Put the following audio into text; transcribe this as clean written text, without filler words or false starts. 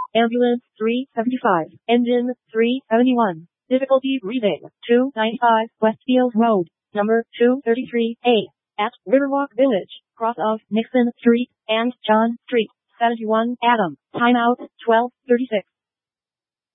Ambulance 375. Engine 371. Difficulty reading 295 Westfield Road, number 233A. At Riverwalk Village, cross of Nixon Street and John Street. 71 Adam. Timeout 12:36.